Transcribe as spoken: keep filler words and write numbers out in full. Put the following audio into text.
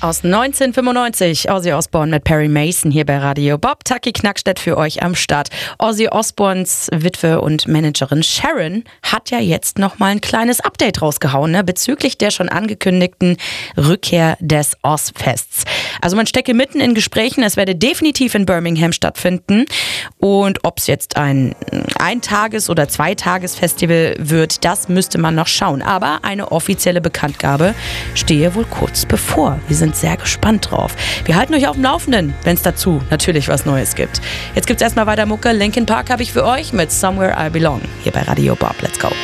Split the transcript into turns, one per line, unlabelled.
aus neunzehnhundertfünfundneunzig. Ozzy Osbourne mit Perry Mason hier bei Radio Bob. Taki Knackstedt für euch am Start. Ozzy Osbournes Witwe und Managerin Sharon hat ja jetzt noch mal ein kleines Update rausgehauen, ne, bezüglich der schon angekündigten Rückkehr des Ozzfests. Also man stecke mitten in Gesprächen, es werde definitiv in Birmingham stattfinden. Und ob es jetzt ein Eintages- oder Zweitages-Festival wird, das müsste man noch schauen. Aber eine offizielle Bekanntgabe stehe wohl kurz bevor. Wir sind sehr gespannt drauf. Wir halten euch auf dem Laufenden, wenn es dazu natürlich was Neues gibt. Jetzt gibt's erstmal weiter Mucke. Linkin Park habe ich für euch mit Somewhere I Belong hier bei Radio Bob. Let's go.